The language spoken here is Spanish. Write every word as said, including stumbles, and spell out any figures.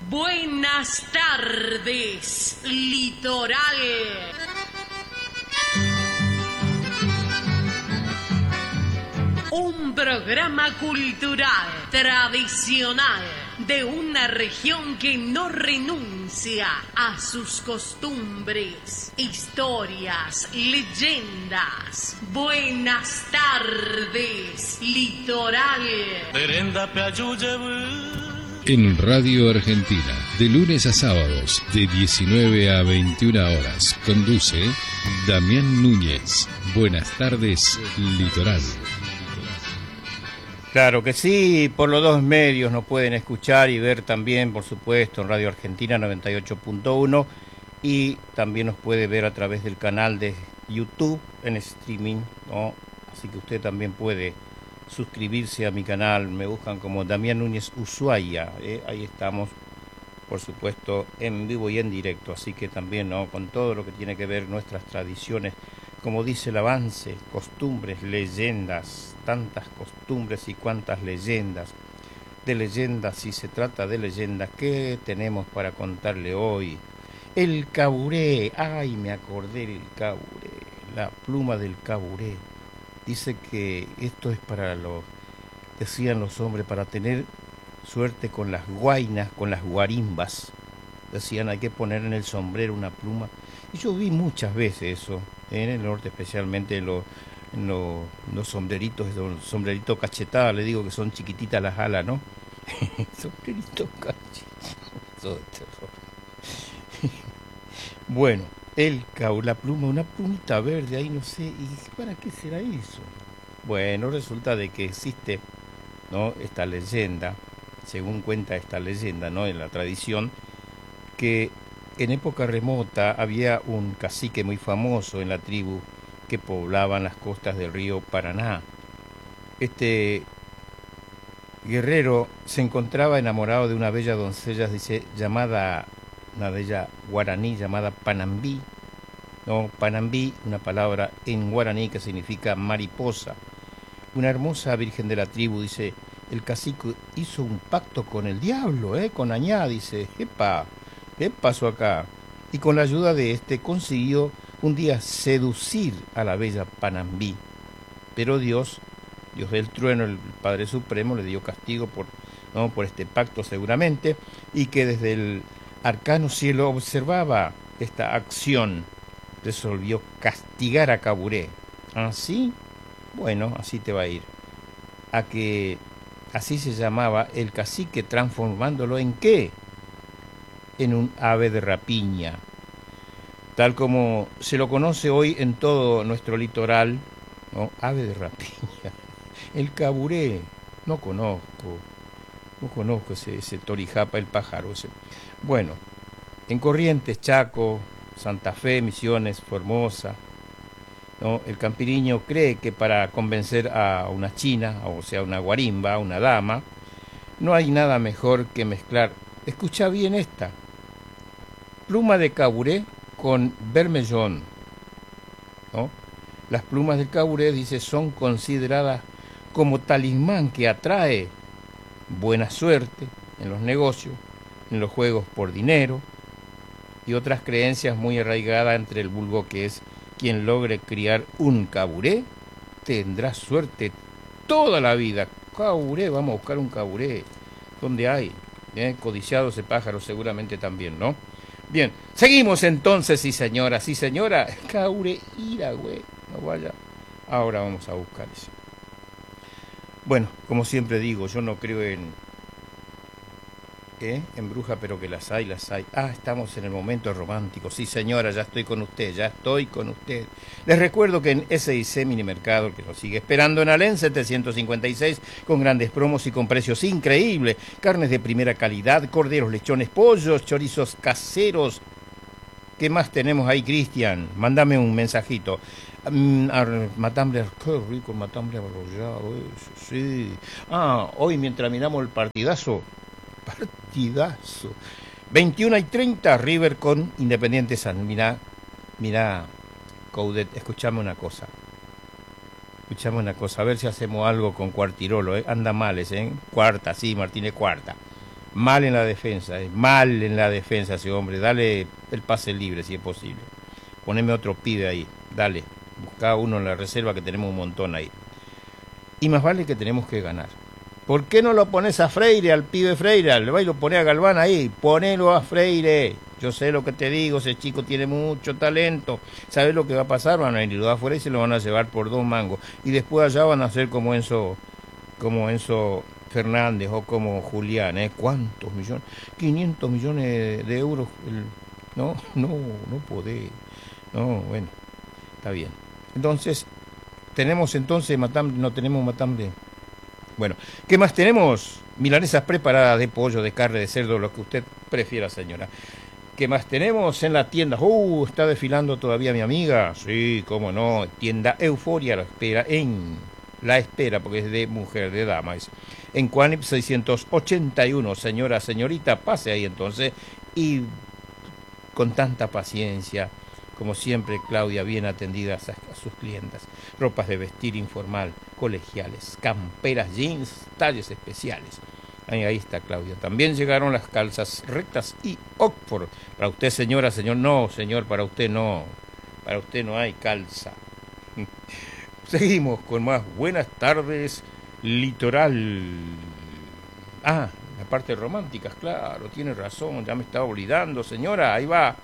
Buenas tardes, litoral. Un programa cultural, tradicional, de una región que no renuncia a sus costumbres, historias, leyendas. Buenas tardes, litoral. En Radio Argentina, de lunes a sábados, de diecinueve a veintiuna horas, conduce Damián Núñez. Buenas tardes, litoral. Claro que sí, por los dos medios nos pueden escuchar y ver también, por supuesto, en Radio Argentina noventa y ocho punto uno y también nos puede ver a través del canal de YouTube en streaming, ¿no? Así que usted también puede suscribirse a mi canal, me buscan como Damián Núñez Ushuaia, ¿eh? Ahí estamos, por supuesto, en vivo y en directo, así que también, ¿no?, con todo lo que tiene que ver nuestras tradiciones, como dice el avance, costumbres, leyendas, tantas costumbres y cuantas leyendas. De leyendas, si se trata de leyendas, ¿qué tenemos para contarle hoy? El caburé, ay, me acordé del caburé, la pluma del caburé. Dice que esto es para los, decían los hombres, para tener suerte con las guainas, con las guarimbas. Decían, hay que poner en el sombrero una pluma. Y yo vi muchas veces eso, en el norte, especialmente en los, en los, los sombreritos, los sombreritos cachetadas, le digo que son chiquititas las alas, ¿no? Sombreritos cachetados. Bueno, el cau, la pluma, una plumita verde, ahí no sé, ¿y para qué será eso? Bueno, resulta de que existe, ¿no?, esta leyenda, según cuenta esta leyenda, ¿no?, en la tradición, que en época remota había un cacique muy famoso en la tribu que poblaban las costas del río Paraná. Este guerrero se encontraba enamorado de una bella doncella, dice, llamada, una bella guaraní llamada Panambí. No, Panambí, una palabra en guaraní que significa mariposa. Una hermosa virgen de la tribu, dice, el cacique hizo un pacto con el diablo, ¿eh? Con Añá, dice, epa, ¿qué pasó acá? Y con la ayuda de este consiguió un día seducir a la bella Panambí. Pero Dios, Dios del trueno, el Padre Supremo, le dio castigo por, ¿no?, por este pacto seguramente, y que desde el arcano cielo observaba esta acción, resolvió castigar a Caburé. ¿Así? Bueno, así te va a ir. A que así se llamaba el cacique, transformándolo en ¿qué? En un ave de rapiña, tal como se lo conoce hoy en todo nuestro litoral, ¿no? Ave de rapiña. El caburé, no conozco, no conozco ese, ese torijapa, el pájaro ese. Bueno, en Corrientes, Chaco, Santa Fe, Misiones, Formosa, ¿no?, el campiriño cree que para convencer a una china, o sea, una guarimba, una dama, no hay nada mejor que mezclar, escucha bien esta, pluma de caburé con bermellón, ¿no? Las plumas del caburé, dice, son consideradas como talismán que atrae buena suerte en los negocios, en los juegos por dinero y otras creencias muy arraigadas entre el vulgo, que es quien logre criar un caburé tendrá suerte toda la vida. Caburé, vamos a buscar un caburé. ¿Dónde hay? ¿Eh? Codiciado ese pájaro seguramente también, ¿no? Bien, seguimos entonces, sí señora, sí señora. Caburé, ira, güey, no vaya. Ahora vamos a buscar eso. Bueno, como siempre digo, yo no creo en... ¿Eh? En bruja, pero que las hay, las hay. Ah, estamos en el momento romántico. Sí, señora, ya estoy con usted, ya estoy con usted. Les recuerdo que en S I C Minimercado, que nos sigue esperando en Alén setecientos cincuenta y seis, con grandes promos y con precios increíbles. Carnes de primera calidad, corderos, lechones, pollos, chorizos caseros. ¿Qué más tenemos ahí, Cristian? Mándame un mensajito. Um, matambre, qué rico el matambre arrollado, sí. Ah, hoy mientras miramos el partidazo... Partidazo. veintiuna y treinta, River con Independiente San. Mirá, mirá, Coudet, escuchame una cosa. Escuchame una cosa, a ver si hacemos algo con Cuartirolo, ¿eh? Anda mal ese, ¿eh? Cuarta, sí, Martínez, cuarta. Mal en la defensa, eh, mal en la defensa ese hombre. Dale el pase libre si es posible. Poneme otro pibe ahí, dale. Busca uno en la reserva que tenemos un montón ahí. Y más vale que tenemos que ganar. ¿Por qué no lo pones a Freire, al pibe Freire? Le va y lo pone a Galván ahí. Ponelo a Freire. Yo sé lo que te digo, ese chico tiene mucho talento. ¿Sabes lo que va a pasar? Van a ir afuera y se lo van a llevar por dos mangos. Y después allá van a ser como Enzo, como Enzo Fernández o como Julián. ¿eh? ¿Cuántos millones? quinientos millones de euros. El... No, no, no podés. No, bueno, está bien. Entonces, tenemos entonces matambre, no tenemos matambre. Bueno, ¿qué más tenemos? Milanesas preparadas de pollo, de carne, de cerdo, lo que usted prefiera, señora. ¿Qué más tenemos en la tienda? Uh, está desfilando todavía mi amiga. Sí, cómo no, tienda Euforia la espera, en la espera, porque es de mujer, de dama. Es. En Cuanip seiscientos ochenta y uno, señora, señorita, pase ahí entonces. Y con tanta paciencia, como siempre, Claudia, bien atendidas a, a sus clientas. Ropas de vestir informal, colegiales, camperas, jeans, talles especiales. Ahí, ahí está Claudia. También llegaron las calzas rectas y Oxford. Para usted, señora, señor, no, señor, para usted no. Para usted no hay calza. Seguimos con más buenas tardes, litoral. Ah, la parte romántica, claro, tiene razón, ya me estaba olvidando, señora, ahí va.